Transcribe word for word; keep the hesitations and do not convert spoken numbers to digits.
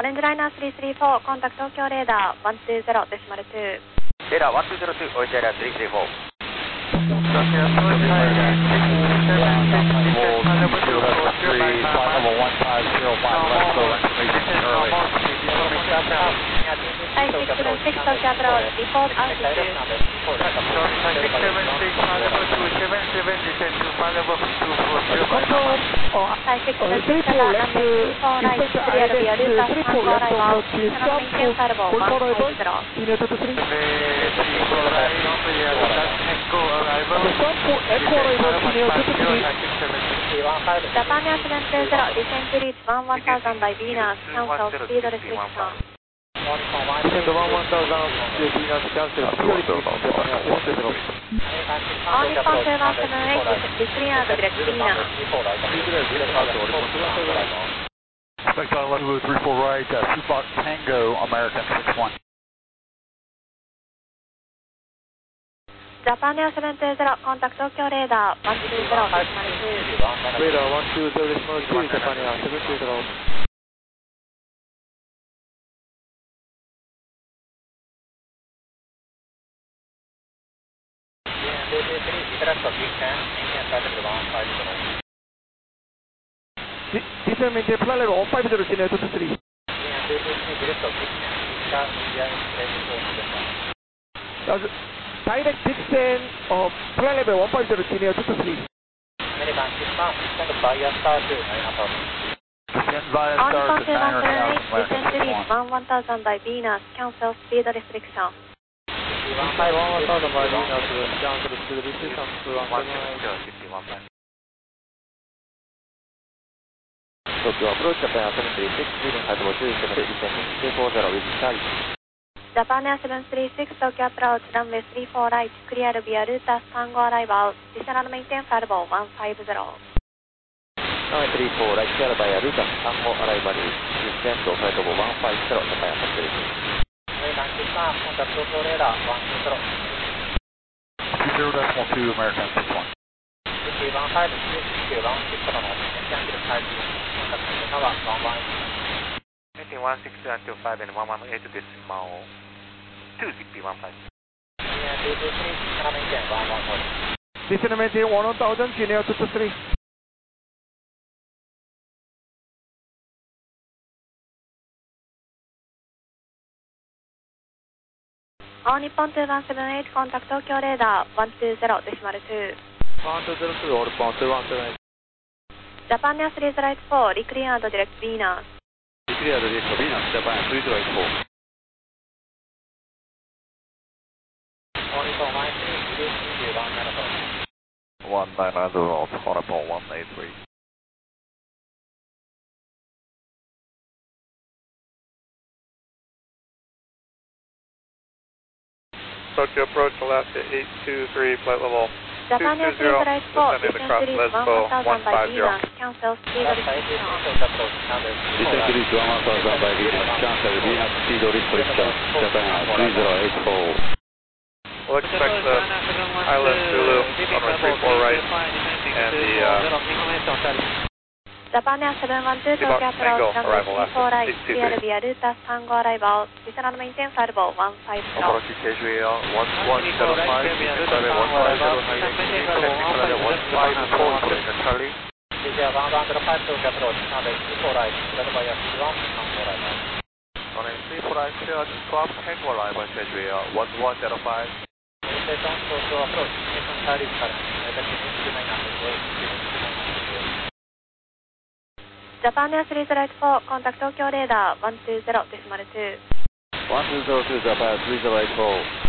オレンジライナースリースリーフォー、コンタクト東京レーダーいちにゼロデシマルに。 レーダーいちにゼロに、オレンジライナースリースリーフォー。 Hi, six seven six Tokyo approach, report altitude. Hi, six seven six Tokyo, runway three four right, clear via Lucas Tango arrival, channel maintain flight one five zero. Japan Air seven two zero, descend to reach one one thousand by Venus, cancel speed restriction. Descend one one thousand to Venus, cancel speed restriction, Japan Air seven two zero. All Nippon two one seven eight, decleared direct Venus. Expect on runway three four right, uh, Fox Tango, American six one. Japan Air seven two zero, contact Tokyo radar one two zero decimal two. Radar one two zero decimal two, Japan Air seven two zero. Descend maintain flight level one five zero, Chinook two three. Direct descent of flight level one five zero, Chinook two three. Descend via All star Nippon to two one Niner seven eight, South, descend to American reach one one thousand by Venus, cancel speed restriction. one one thousand by Venus, cancel speed restriction to one seven eight. Tokyo approach, Japan Air seven three six, leading height of two seven, descending three four zero with Charlie. Japan Air seven three six, Tokyo approach, runway three four right, clear via Lucas Tango arrival, channel maintain flight one five zero. Runway three four right, clear via Lucas Tango arrival, descend to flight one five zero, Japan Air seven three six. Contact Tokyo radar one two zero. two zero decimal two, American six one. one five six zero one six zero, Yankee five contact Tower one one eight. Maintain one six zero until five and one one eight decimal two, Zippy one five. Descend maintain one thousand, Chinook two three. All Nippon two one seven eight, contact Tokyo radar one two zero decimal two. one two zero two, all Nippon two one seven eight. Japan Air three zero eight four, decleared direct Venus. Declared direct Venus, Japan three zero eight four. All Nippon one three three one nine zero. one nine zero, All Nippon one eight three. Tokyo approach, Alaska eight two three, flight level Japan Air three zero eight four, descend to reach one one thousand by Venus, cancel speed restriction. Descend to reach one one thousand by Venus, cancel Venus speed restriction, Japan Air three zero eight four. We'll expect the Island Zulu, runway three four right, and the uh, Japan Air seven one two, Tokyo approach, runway three four right, clear via Lucas Tango arrival, channel maintain flight one five zero. approaching K J L one one zero five, descending flight one five zero, connecting flight one five four, Korean Charlie. K J L one one zero five, Tokyo approach, runway three four right, clear via one Tango arrival. Runway three four right, clear twelve Tango arrival, K J L one one zero five. Tokyo approach, Charlie current, Japan Air three zero eight four, contact Tokyo radar one two zero decimal two. one two zero two, Japan three zero eight four.